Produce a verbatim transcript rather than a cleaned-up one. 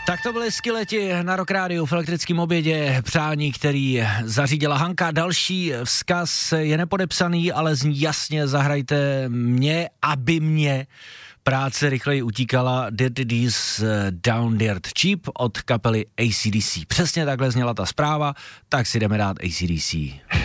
Tak to byly Skileti na Rock Rádiu v elektrickém obědě, přání, který zařídila Hanka. Další vzkaz je nepodepsaný, ale zní jasně: zahrajte mě, aby mě práce rychleji utíkala. Dirty Deeds Down Dirt Cheap od kapely A C D C. Přesně takhle zněla ta zpráva, tak si jdeme dát A C D C.